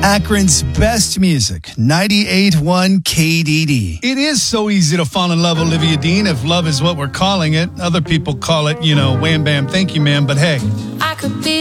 Akron's best music, 98.1 KDD. It is so easy to fall in love, Olivia Dean, if love is what we're calling it. Other people call it, wham bam, thank you, man. But hey, I could be